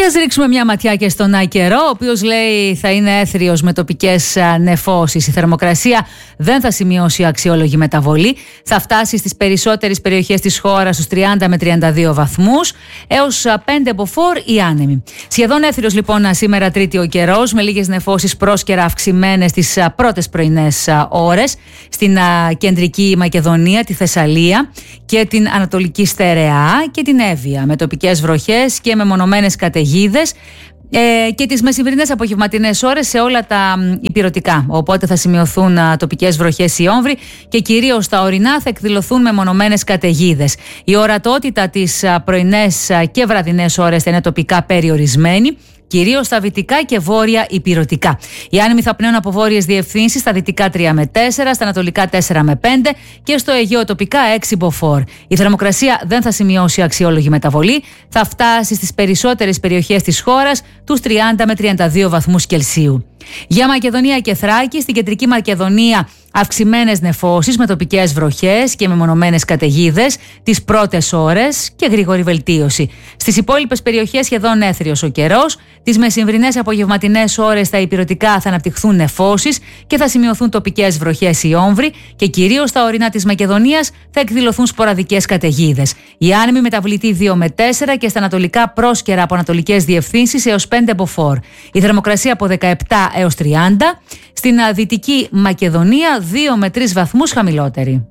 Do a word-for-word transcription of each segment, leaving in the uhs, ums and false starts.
Και ας ρίξουμε μια ματιά και στον καιρό, ο οποίος λέει θα είναι έθριος με τοπικές νεφώσεις. Η θερμοκρασία δεν θα σημειώσει αξιόλογη μεταβολή. Θα φτάσει στις περισσότερες περιοχές της χώρας στους τριάντα με τριάντα δύο βαθμούς, έως πέντε μποφόρ ή άνεμοι. Σχεδόν έθριος λοιπόν σήμερα Τρίτη ο καιρός, με λίγες νεφώσεις πρόσκαιρα αυξημένες τις πρώτες πρωινές ώρες στην κεντρική Μακεδονία, τη Θεσσαλία και την Ανατολική Στερεά και την Εύβοια, με τοπικές βροχές και μεμονωμένες καταιγίδες ε, και τις μεσημβρινές απογευματινές ώρες σε όλα τα ηπειρωτικά. Οπότε θα σημειωθούν α, τοπικές βροχές ή όμβροι και κυρίως στα ορεινά θα εκδηλωθούν μεμονωμένες καταιγίδες. Η ορατότητα τις α, πρωινές α, και βραδινές ώρες θα είναι τοπικά περιορισμένη, κυρίως στα δυτικά και βόρεια ηπειρωτικά. Οι άνεμοι θα πνέουν από βόρειες διευθύνσεις, στα δυτικά τρία με τέσσερα, στα ανατολικά τέσσερα με πέντε και στο Αιγαίο τοπικά έξι μποφόρ. Η θερμοκρασία δεν θα σημειώσει αξιόλογη μεταβολή, θα φτάσει στις περισσότερες περιοχές της χώρας τους τριάντα με τριάντα δύο βαθμούς Κελσίου. Για Μακεδονία και Θράκη, στην κεντρική Μακεδονία αυξημένες νεφώσεις με τοπικές βροχές και μεμονωμένες καταιγίδες τις πρώτες ώρες και γρήγορη βελτίωση. Στις υπόλοιπες περιοχές σχεδόν έθριος ο καιρός. Τις μεσημβρινές απογευματινές ώρες στα ηπειρωτικά θα αναπτυχθούν νεφώσεις και θα σημειωθούν τοπικές βροχές ή όμβροι και κυρίως στα ορεινά της Μακεδονίας θα εκδηλωθούν σποραδικές καταιγίδες. Οι άνεμοι μεταβλητοί δύο με τέσσερα και στα ανατολικά πρόσκαιρα από ανατολικές διευθύνσεις έως πέντε μποφόρ. Η θερμοκρασία από δεκαεπτά έως τριάντα, στην δυτική Μακεδονία δύο με τρεις βαθμούς χαμηλότερη.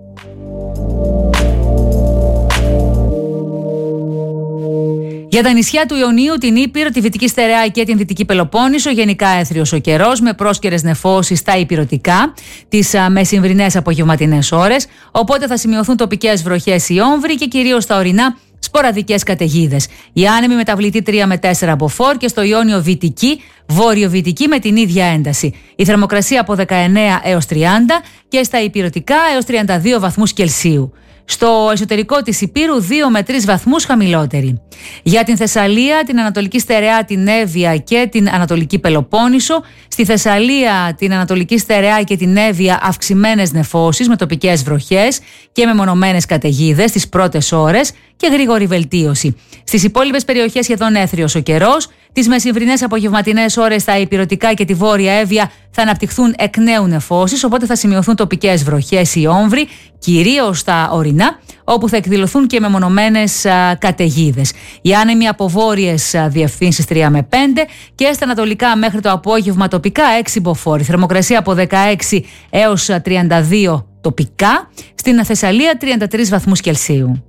Για τα νησιά του Ιωνίου, την Ήπειρο, τη Δυτική Στερεά και την Δυτική Πελοπόννησο, γενικά έθριος ο καιρός με πρόσκαιρες νεφώσεις στα ηπειρωτικά τις μεσημβρινές απογευματινές ώρες. Οπότε θα σημειωθούν τοπικές βροχές ή όμβροι και κυρίως στα ορεινά σποραδικές καταιγίδες. Οι άνεμοι μεταβλητοί τρία με τέσσερα μποφόρ και στο Ιόνιο Βυτική, Βόρειο-Βυτική με την ίδια ένταση. Η θερμοκρασία από δεκαεννέα έως τριάντα και στα ηπειρωτικά έως τριάντα δύο βαθμούς Κελσίου. Στο εσωτερικό της Ηπείρου δύο με τρεις βαθμούς χαμηλότερη. Για την Θεσσαλία, την Ανατολική Στερεά, την Εύβοια και την Ανατολική Πελοπόννησο, στη Θεσσαλία, την Ανατολική Στερεά και την Εύβοια αυξημένες νεφώσεις με τοπικές βροχές και μεμονωμένες καταιγίδες τις πρώτες ώρες και γρήγορη βελτίωση. Στις υπόλοιπες περιοχές σχεδόν έθριος ο καιρός. Τις μεσημβρινές απογευματινές ώρες στα ηπειρωτικά και τη Βόρεια Εύβοια θα αναπτυχθούν εκ νέου νεφώσεις, οπότε θα σημειωθούν τοπικές βροχές ή όμβροι, κυρίως στα ορεινά, όπου θα εκδηλωθούν και μεμονωμένες καταιγίδες. Οι άνεμοι από βόρειες διευθύνσεις τρία με πέντε και στα ανατολικά μέχρι το απόγευμα τοπικά έξι μποφόρ. Η θερμοκρασία από δεκαέξι έως τριάντα δύο τοπικά, στην Θεσσαλία τριάντα τρεις βαθμούς Κελσίου.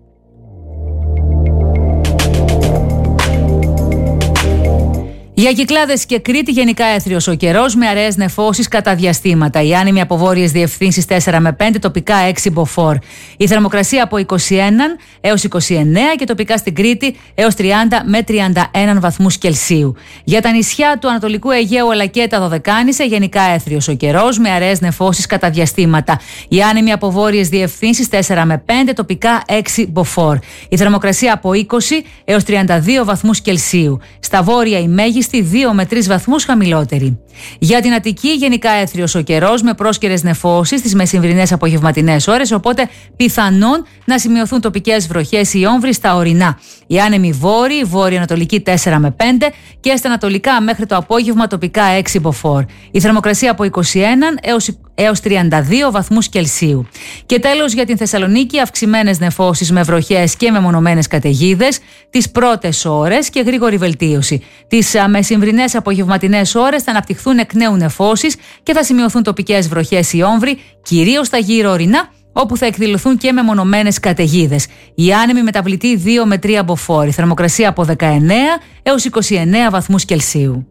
Για Κυκλάδες και Κρήτη, γενικά έθριος ο καιρός με αραιές νεφώσεις κατά διαστήματα. Οι άνεμοι από βόρειες διευθύνσεις τέσσερα με πέντε, τοπικά έξι μποφόρ. Η θερμοκρασία από είκοσι ένα έως είκοσι εννέα και τοπικά στην Κρήτη έως τριάντα με τριάντα ένα βαθμούς Κελσίου. Για τα νησιά του Ανατολικού Αιγαίου αλλά και τα Δωδεκάνησα, γενικά έθριος ο καιρός με αραιές νεφώσεις κατά διαστήματα. Οι άνεμοι από βόρειες διευθύνσεις τέσσερα με πέντε, τοπικά έξι μποφόρ. Η θερμοκρασία από είκοσι έως τριάντα δύο βαθμούς Κελσίου. Στα βόρεια η μέγιστη δύο με τρεις βαθμούς χαμηλότερη. Για την Αττική, γενικά έθριος ο καιρός με πρόσκαιρες νεφώσεις στις μεσημβρινές απογευματινές ώρες, οπότε πιθανόν να σημειωθούν τοπικές βροχές ή όμβροι στα ορεινά. Οι άνεμοι βόρειοι, βόρειο-ανατολική τέσσερα με πέντε και στα ανατολικά μέχρι το απόγευμα τοπικά έξι μποφόρ. Η θερμοκρασία από είκοσι ένα έως τριάντα δύο βαθμούς Κελσίου. Και τέλος για την Θεσσαλονίκη, αυξημένες νεφώσεις με βροχές και μεμονωμένες καταιγίδες τις πρώτες ώρες και γρήγορη βελτίωση. Τις μεσημβρινές απογευματινές ώρες θα αναπτυχθούν εκ νέου νεφώσεις και θα σημειωθούν τοπικές βροχές ή όμβροι, κυρίως στα γύρω ορεινά, όπου θα εκδηλωθούν και μεμονωμένες καταιγίδες. Οι άνεμοι μεταβλητοί δύο με τρία μποφόρ. Η θερμοκρασία από δεκαεννέα έως είκοσι εννέα βαθμούς Κελσίου.